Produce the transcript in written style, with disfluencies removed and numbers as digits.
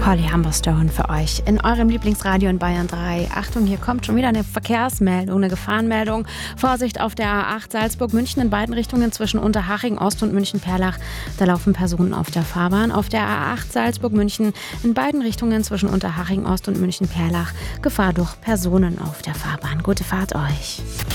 Holly Humberstone für euch in eurem Lieblingsradio in Bayern 3. Achtung, hier kommt schon wieder eine Verkehrsmeldung, eine Gefahrenmeldung. Vorsicht auf der A8 Salzburg-München in beiden Richtungen zwischen Unterhaching Ost und München-Perlach. Da laufen Personen auf der Fahrbahn. Auf der A8 Salzburg-München in beiden Richtungen zwischen Unterhaching Ost und München-Perlach. Gefahr durch Personen auf der Fahrbahn. Gute Fahrt euch.